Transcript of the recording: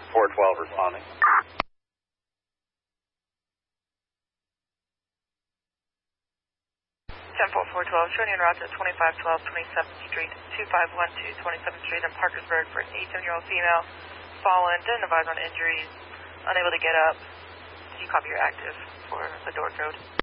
412 responding. 10-4-412, showing en route to 2512 27th Street, 2512 27th Street in Parkersburg for an 87-year-old female. Fallen, didn't advise on injuries, unable to get up. Do you copy your active for the door code?